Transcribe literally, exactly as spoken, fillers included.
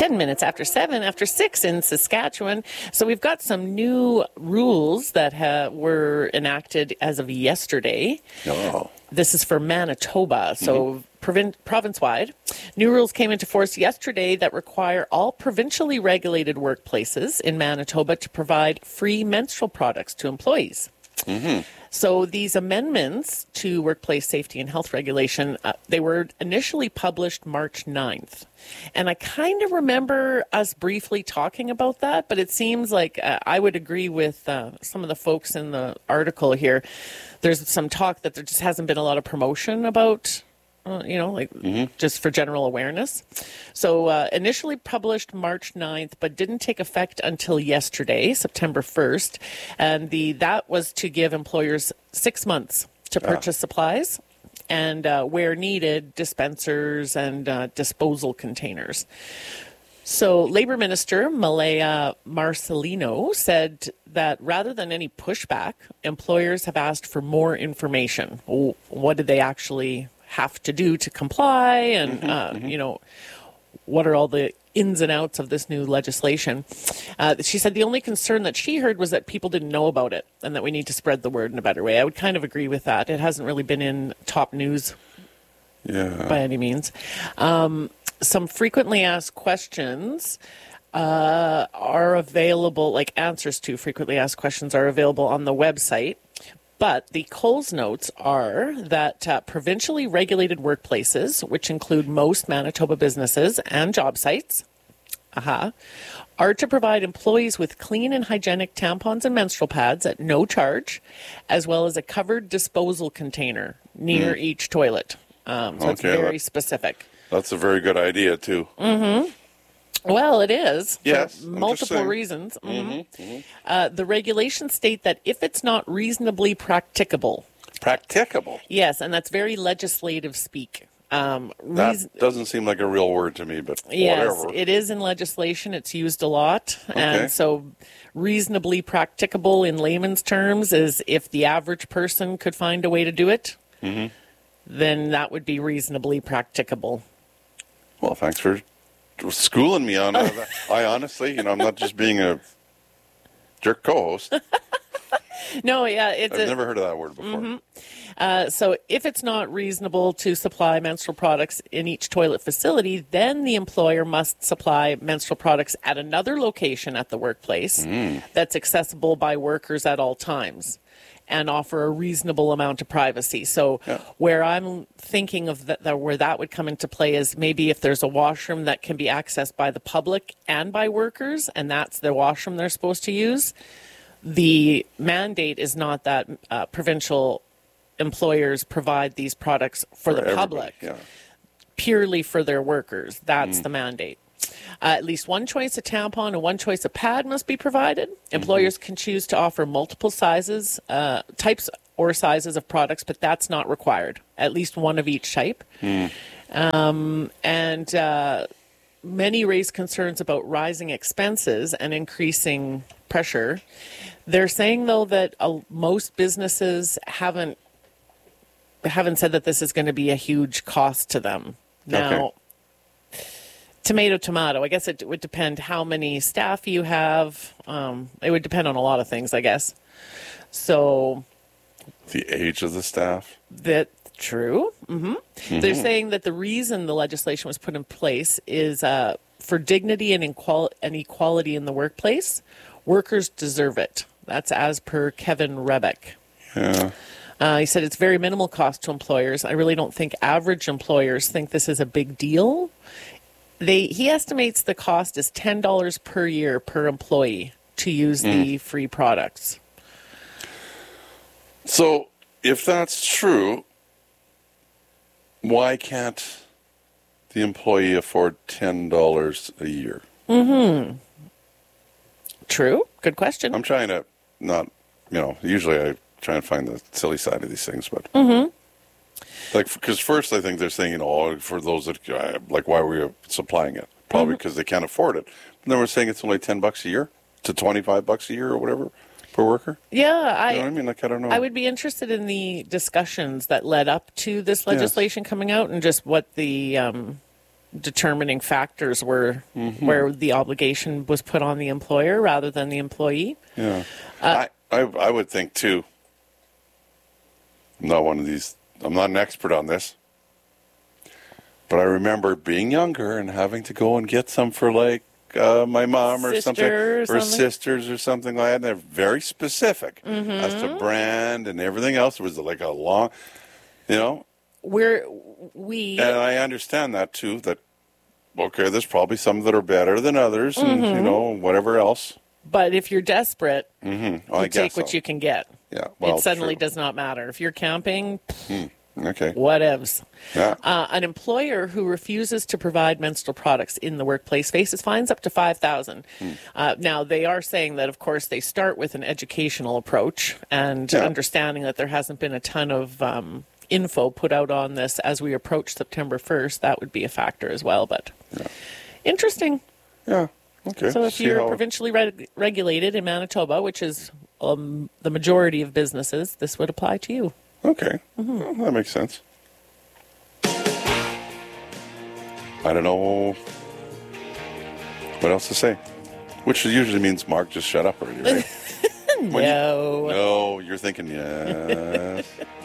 ten minutes after seven, after six in Saskatchewan. So we've got some new rules that ha- were enacted as of yesterday. Oh. This is for Manitoba, so mm-hmm. provin- province-wide. New rules came into force yesterday that require all provincially regulated workplaces in Manitoba to provide free menstrual products to employees. Mm-hmm. So these amendments to workplace safety and health regulation, uh, they were initially published March ninth. And I kind of remember us briefly talking about that, but it seems like uh, I would agree with uh, some of the folks in the article here. There's some talk that there just hasn't been a lot of promotion about, uh, you know, like mm-hmm. just for general awareness. So uh, initially published March ninth, but didn't take effect until yesterday, September first. And the that was to give employers six months to purchase ah. supplies and uh, where needed, dispensers and uh, disposal containers. So Labour Minister Malaya Marcelino said that rather than any pushback, employers have asked for more information. Oh, what did they actually have to do to comply? And, mm-hmm, uh, mm-hmm. you know, what are all the ins and outs of this new legislation? Uh, she said the only concern that she heard was that people didn't know about it and that we need to spread the word in a better way. I would kind of agree with that. It hasn't really been in top news yeah. by any means. Um, some frequently asked questions uh, are available, like answers to frequently asked questions are available on the website. But the Coles notes are that uh, provincially regulated workplaces, which include most Manitoba businesses and job sites, uh-huh, are to provide employees with clean and hygienic tampons and menstrual pads at no charge, as well as a covered disposal container near mm. each toilet. Um, so okay, it's very that, specific. That's a very good idea, too. Mm-hmm. Well, it is yes, for multiple reasons. Mm-hmm. Mm-hmm. Mm-hmm. Uh, the regulations state that if it's not reasonably practicable. Practicable? Yes, and that's very legislative speak. Um, that reason- doesn't seem like a real word to me, but yes, whatever. It is in legislation. It's used a lot. Okay. And so reasonably practicable in layman's terms is if the average person could find a way to do it, mm-hmm. then that would be reasonably practicable. Well, thanks for schooling me on that. I honestly, you know, I'm not just being a jerk co-host. No, yeah. It's I've a, never heard of that word before. Mm-hmm. Uh, so if it's not reasonable to supply menstrual products in each toilet facility, then the employer must supply menstrual products at another location at the workplace mm. that's accessible by workers at all times and offer a reasonable amount of privacy. So yeah. where I'm thinking of that, that, where that would come into play is maybe if there's a washroom that can be accessed by the public and by workers, and that's the washroom they're supposed to use, the mandate is not that uh, provincial employers provide these products for, for the public, yeah. purely for their workers. That's mm. the mandate. Uh, at least one choice of tampon and one choice of pad must be provided. Employers mm-hmm. can choose to offer multiple sizes, uh, types or sizes of products, but that's not required. At least one of each type. Mm. Um, and uh, many raise concerns about rising expenses and increasing pressure. They're saying, though, that uh, most businesses haven't haven't said that this is going to be a huge cost to them. Now, okay. tomato, tomato. I guess it would depend how many staff you have. Um, it would depend on a lot of things, I guess. So, the age of the staff? That true. Mm-hmm. Mm-hmm. They're saying that the reason the legislation was put in place is uh, for dignity and, equal- and equality in the workplace. Workers deserve it. That's as per Kevin Rebeck. Yeah. Uh, he said it's very minimal cost to employers. I really don't think average employers think this is a big deal. They he estimates the cost is ten dollars per year per employee to use mm. the free products. So if that's true, why can't the employee afford ten dollars a year? Mm-hmm. True. Good question. I'm trying to not, you know, usually I try and find the silly side of these things, but mm-hmm. like, because first I think they're saying, you know, oh, for those that, uh, like, why were we supplying it? Probably because mm-hmm. they can't afford it. But then we're saying it's only ten bucks a year to twenty-five bucks a year or whatever per worker. Yeah. I, you know what I mean? Like, I don't know. I would be interested in the discussions that led up to this legislation yes. coming out and just what the, um, determining factors were Mm-hmm. where the obligation was put on the employer rather than the employee. Yeah. I, I I would think too. I'm not one of these. I'm not an expert on this, but I remember being younger and having to go and get some for like uh, my mom or Sister something, or or something. sisters or something like that. And they're very specific as to brand and everything else. It was like a long, you know. We're we And I understand that too. That okay, there's probably some that are better than others, and you know whatever else. but if you're desperate, Mm-hmm. I you guess take what so. you can get. Yeah. Well, it suddenly true. does not matter. If you're camping, Okay. whatevs. Yeah. Uh, an employer who refuses to provide menstrual products in the workplace faces fines up to five thousand dollars. Uh, now, they are saying that, of course, they start with an educational approach and Yeah. understanding that there hasn't been a ton of um, info put out on this as we approach September first. That would be a factor as well. But interesting. Yeah. Okay. So if See you're how- provincially reg- regulated in Manitoba, which is um, the majority of businesses, this would apply to you. Okay. Mm-hmm. Well, that makes sense. I don't know what else to say. Which usually means, Mark, just shut up already, right? When you- No. no, you're thinking, yes.